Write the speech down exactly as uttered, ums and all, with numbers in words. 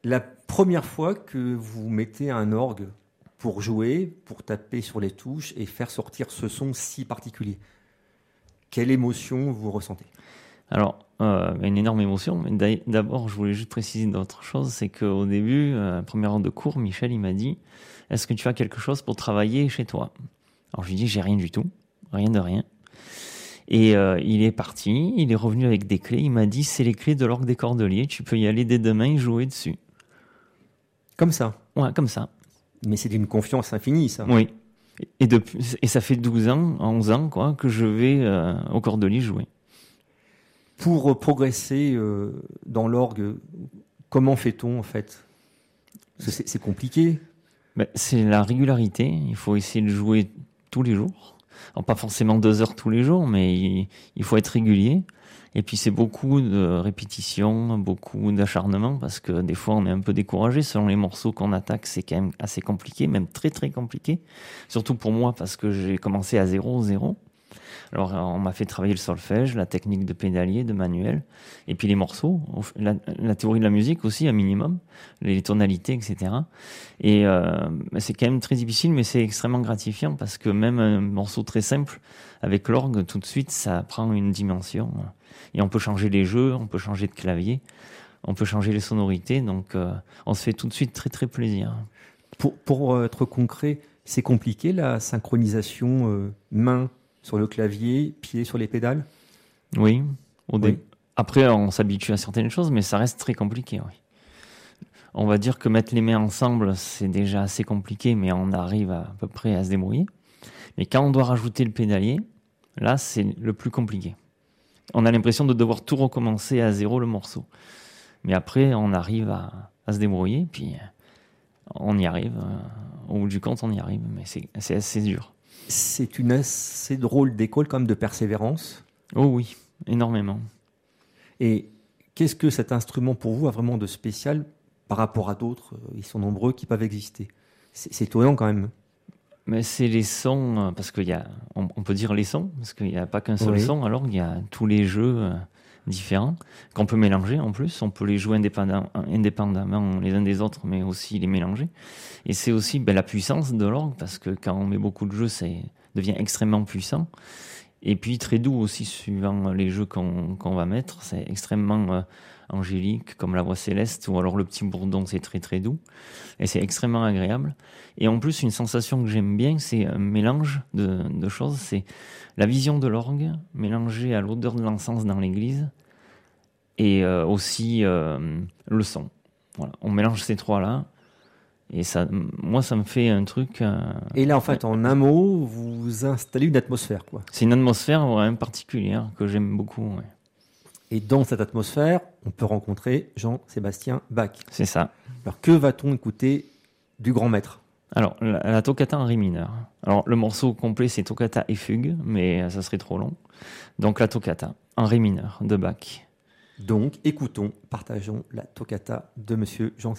La première fois que vous mettez un orgue pour jouer, pour taper sur les touches et faire sortir ce son si particulier, quelle émotion vous ressentez? Alors, euh, une énorme émotion. Mais d'abord, je voulais juste préciser d'autre chose, c'est qu'au début, euh, première heure de cours, Michel, il m'a dit « Est-ce que tu as quelque chose pour travailler chez toi ?» Alors, je lui ai dit « J'ai rien du tout, rien de rien. » Et euh, il est parti, il est revenu avec des clés. Il m'a dit « C'est les clés de l'orgue des Cordeliers, tu peux y aller dès demain et jouer dessus. » Comme ça? Ouais, comme ça. Mais c'est d'une confiance infinie, ça. Oui. Et, depuis, et ça fait douze ans, onze ans, quoi, que je vais euh, au Cordelier jouer. Pour euh, progresser euh, dans l'orgue, comment fait-on, en fait? C'est, c'est compliqué. Ben, c'est la régularité. Il faut essayer de jouer tous les jours. Alors, pas forcément deux heures tous les jours, mais il, il faut être régulier. Et puis c'est beaucoup de répétitions, beaucoup d'acharnement, parce que des fois on est un peu découragé selon les morceaux qu'on attaque. C'est quand même assez compliqué, même très très compliqué. Surtout pour moi, parce que j'ai commencé à zéro, zéro. Alors on m'a fait travailler le solfège, la technique de pédalier, de manuel, et puis les morceaux, la, la théorie de la musique aussi, un minimum, les tonalités, et cetera. Et euh, c'est quand même très difficile, mais c'est extrêmement gratifiant, parce que même un morceau très simple, avec l'orgue, tout de suite, ça prend une dimension. Et on peut changer les jeux, on peut changer de clavier, on peut changer les sonorités, donc euh, on se fait tout de suite très très plaisir. Pour, pour être concret, c'est compliqué la synchronisation euh, main sur le clavier, pied sur les pédales? Oui. Au dé... oui. Après, on s'habitue à certaines choses, mais ça reste très compliqué. Oui. On va dire que mettre les mains ensemble, c'est déjà assez compliqué, mais on arrive à, à peu près à se débrouiller. Mais quand on doit rajouter le pédalier, là, c'est le plus compliqué. On a l'impression de devoir tout recommencer à zéro le morceau. Mais après, on arrive à, à se débrouiller, puis on y arrive. Au bout du compte, on y arrive, mais c'est, c'est assez dur. C'est une assez drôle d'école quand même de persévérance. Oh oui, énormément. Et qu'est-ce que cet instrument pour vous a vraiment de spécial par rapport à d'autres, ils sont nombreux, qui peuvent exister? C'est, c'est étonnant quand même. Mais c'est les sons, parce qu'il y a, on, on peut dire les sons, parce qu'il n'y a pas qu'un seul oui. son, alors il y a tous les jeux euh, différents qu'on peut mélanger en plus. On peut les jouer indépendamment, indépendamment les uns des autres, mais aussi les mélanger. Et c'est aussi ben, la puissance de l'orgue, parce que quand on met beaucoup de jeux, ça devient extrêmement puissant. Et puis très doux aussi, suivant les jeux qu'on, qu'on va mettre. C'est extrêmement euh, angélique, comme la voix céleste, ou alors le petit bourdon, c'est très très doux. Et c'est extrêmement agréable. Et en plus, une sensation que j'aime bien, c'est un mélange de, de choses. C'est la vision de l'orgue mélangée à l'odeur de l'encens dans l'église, et euh, aussi euh, le son. Voilà. On mélange ces trois-là. Et ça, moi, ça me fait un truc... Euh... Et là, en fait, en un mot, vous installez une atmosphère, quoi. C'est une atmosphère ouais, particulière que j'aime beaucoup. Ouais. Et dans cette atmosphère, on peut rencontrer Jean-Sébastien Bach. C'est ça. Alors, que va-t-on écouter du grand maître? Alors, la, la toccata en ré mineur. Alors, le morceau complet, c'est toccata et fugue, mais ça serait trop long. Donc, la toccata en ré mineur de Bach. Donc, écoutons, partageons la toccata de Monsieur Jean